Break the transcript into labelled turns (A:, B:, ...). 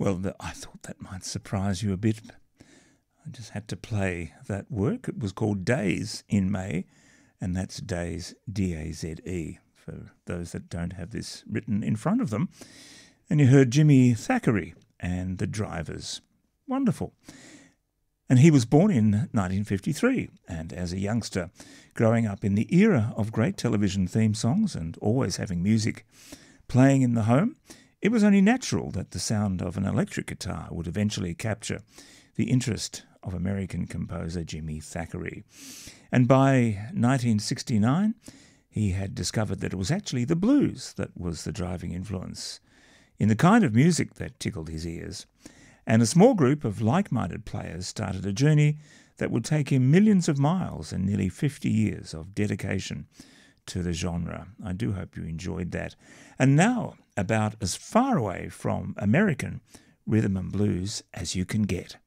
A: I thought that might surprise you a bit. I just had to play that work. It was called Days in May, and that's Days, D-A-Z-E, for those that don't have this written in front of them. And you heard Jimmy Thackeray and the Drivers. Wonderful. And he was born in 1953, and as a youngster, growing up in the era of great television theme songs and always having music playing in the home, it was only natural that the sound of an electric guitar would eventually capture the interest of American composer Jimmy Thackeray. And by 1969, he had discovered that it was actually the blues that was the driving influence in the kind of music that tickled his ears. And a small group of like-minded players started a journey that would take him millions of miles and nearly 50 years of dedication to the genre. I do hope you enjoyed that. And now, about as far away from American rhythm and blues as you can get.